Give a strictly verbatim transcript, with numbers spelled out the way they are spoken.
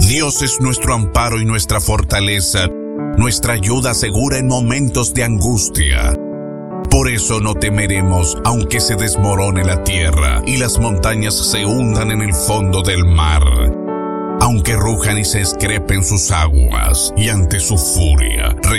Dios es nuestro amparo y nuestra fortaleza, nuestra ayuda segura en momentos de angustia. Por eso no temeremos, aunque se desmorone la tierra y las montañas se hundan en el fondo del mar, aunque rujan y se escrepen sus aguas, y ante su furia